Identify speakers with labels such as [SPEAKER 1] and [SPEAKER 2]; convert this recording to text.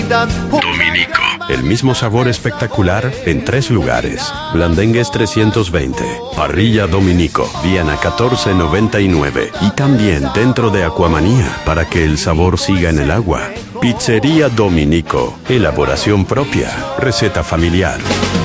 [SPEAKER 1] calidad.
[SPEAKER 2] Dominico. El mismo sabor espectacular en 3 lugares. Blandengues 320. Parrilla Dominico. Viena 14.99. Y también dentro de Aquamanía para que el sabor siga en el agua. Pizzería Dominico. Elaboración propia. Receta familiar.